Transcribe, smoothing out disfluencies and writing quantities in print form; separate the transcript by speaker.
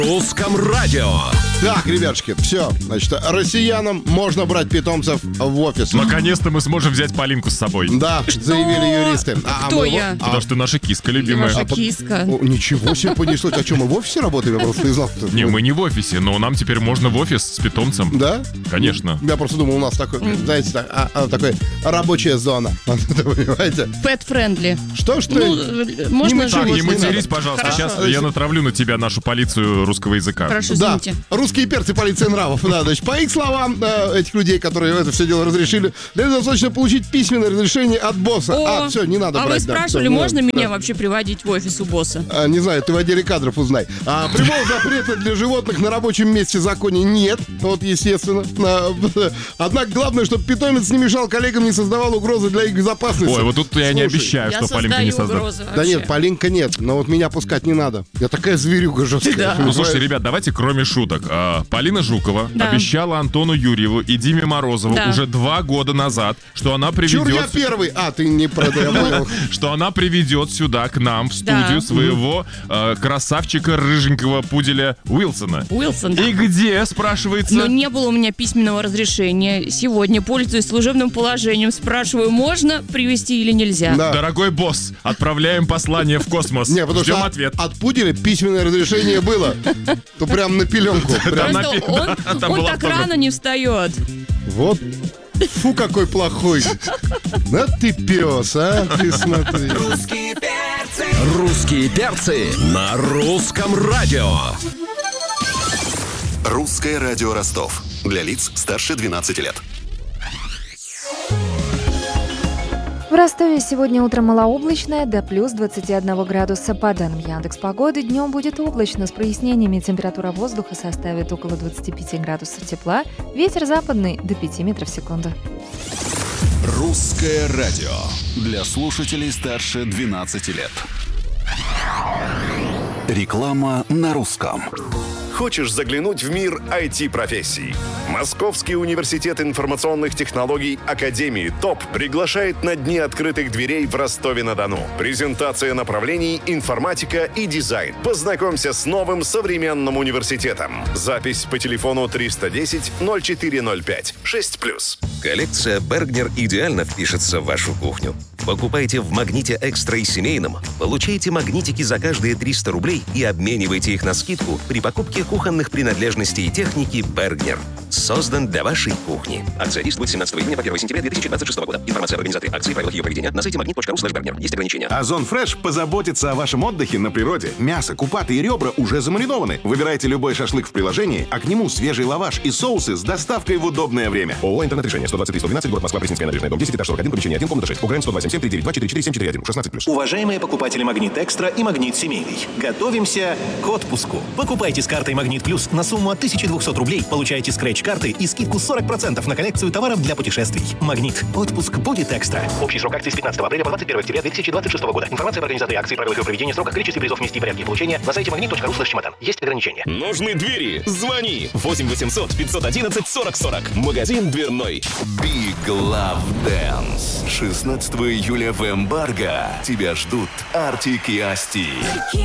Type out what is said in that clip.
Speaker 1: Русском радио.
Speaker 2: Так, ребятушки, все. Значит, россиянам можно брать питомцев в офис.
Speaker 3: Наконец-то мы сможем взять Полинку с собой.
Speaker 2: Да, заявили юристы.
Speaker 4: Кто я?
Speaker 3: Потому что наша киска любимая.
Speaker 4: Ваша киска.
Speaker 2: Ничего себе понеслось. А что, мы в офисе работаем? Я просто не знал.
Speaker 3: Не, мы не в офисе, но нам теперь можно в офис с питомцем.
Speaker 2: Да?
Speaker 3: Конечно.
Speaker 2: Я просто думал, у нас такой, знаете, такой рабочая зона. Понимаете?
Speaker 4: Pet-friendly.
Speaker 2: Что?
Speaker 4: Можно
Speaker 3: Так, не
Speaker 2: не
Speaker 3: матерись,
Speaker 2: надо.
Speaker 3: пожалуйста.
Speaker 4: Хорошо.
Speaker 3: Сейчас я натравлю на тебя нашу полицию русского языка.
Speaker 4: Хорошо,
Speaker 2: Да,
Speaker 4: извините.
Speaker 2: русские перцы полиции нравов. Да, значит, по их словам, этих людей, которые это все дело разрешили, для этого достаточно получить письменное разрешение от босса. Все, не надо
Speaker 4: а
Speaker 2: брать.
Speaker 4: вы
Speaker 2: да,
Speaker 4: спрашивали,
Speaker 2: всё, не
Speaker 4: можно
Speaker 2: надо.
Speaker 4: меня вообще приводить в офис у босса?
Speaker 2: Не знаю, ты в отделе кадров узнай. Прямого запрета для животных на рабочем месте в законе нет. Вот, естественно. Однако главное, чтобы питомец не мешал коллегам, не создавал угрозы для их безопасности.
Speaker 3: Ой, вот тут я не
Speaker 2: Слушай,
Speaker 3: обещаю,
Speaker 4: Я
Speaker 3: что Полинка не
Speaker 4: создаю
Speaker 3: создаст.
Speaker 4: угрозы
Speaker 2: Да
Speaker 4: вообще.
Speaker 2: нет, Полинка нет, но вот меня пускать не надо. Я такая зверюга жесткая.
Speaker 4: Да.
Speaker 3: Ну, слушайте, ребят, давайте кроме шуток. Полина Жукова
Speaker 4: Да.
Speaker 3: обещала Антону Юрьеву и Диме Морозову
Speaker 4: Да.
Speaker 3: уже 2 года назад, что она
Speaker 2: Чур, я
Speaker 3: приведет...
Speaker 2: первый. Ты не продай, я понял.
Speaker 3: Что она приведет сюда, к нам, в студию,
Speaker 4: Да.
Speaker 3: своего красавчика рыженького пуделя Уилсона.
Speaker 4: Уилсон, да.
Speaker 3: И где, спрашивается?
Speaker 4: Но не было у меня письменного разрешения. Сегодня, пользуясь служебным положением, спрашиваю, можно привезти или нельзя?
Speaker 2: Да.
Speaker 3: Дорогой босс, отправляем послание в космос.
Speaker 2: Не, потому
Speaker 3: Ждем
Speaker 2: что
Speaker 3: ответ.
Speaker 2: от пуделя письменное разрешение было. То прям на пеленку. Прям.
Speaker 4: Просто
Speaker 3: Там
Speaker 4: он
Speaker 3: был
Speaker 4: так
Speaker 3: автограф.
Speaker 4: рано не встает.
Speaker 2: Вот. Фу, какой плохой. Да ты пес, ты смотри.
Speaker 1: Русские перцы на русском радио.
Speaker 5: Русское радио Ростов. Для лиц старше 12 лет.
Speaker 6: В Ростове сегодня утром малооблачно, до плюс 21 градуса. По данным Яндекс.Погоды, днем будет облачно с прояснениями. Температура воздуха составит около 25 градусов тепла. Ветер западный до 5 метров в секунду.
Speaker 5: Русское радио. Для слушателей старше 12 лет. Реклама на русском.
Speaker 7: Хочешь заглянуть в мир IT-профессий? Московский университет информационных технологий Академии ТОП приглашает на Дни открытых дверей в Ростове-на-Дону. Презентация направлений информатика и дизайн. Познакомься с новым современным университетом. Запись по телефону 310-0405 6+.
Speaker 8: Коллекция Bergner идеально впишется в вашу кухню. Покупайте в «Магните Экстра» и семейном, получайте магнитики за каждые 300 рублей и обменивайте их на скидку при покупке кухонных принадлежностей и техники Bergner. Создан для вашей кухни. Акция действует с 17 июня по 1 сентября 2026 года. Информация об организаторе акции и правилах ее проведения на сайте magnet.ru/Bergner. Есть ограничения.
Speaker 9: Озон Фреш позаботится о вашем отдыхе на природе. Мясо, купаты и ребра уже замаринованы. Выбирайте любой шашлык в приложении, а к нему свежий лаваш и соусы с доставкой в удобное время.
Speaker 7: ООО «Интернет-решение», 123-112, город Москва, Пресненская набережная, дом 10, этаж 41, помещение 1, комната 6. УГРН 102-77-392-44-741, 16+.
Speaker 10: Уважаемые покупатели «Магнит Экстра» и «Магнит Семейный», готовимся к отпуску. Покупайте с картой «Магнит Плюс» на сумму от 1200 рублей, получаете скретч-карты и скидку 40% на коллекцию товаров для путешествий. «Магнит». Отпуск будет экстра. Общий срок акции с 15 апреля по 21 октября 2026 года. Информация об организаторе акции, правилах ее проведения, сроках, количестве призов, месте и порядке получения на сайте magnet.ru/чемодан. Есть ограничения.
Speaker 1: Нужны двери? Звони 8 800 511 40 40. Магазин дверной.
Speaker 5: Big Love Dance. 16 июля в Эмбарго. Тебя ждут Артик и Асти.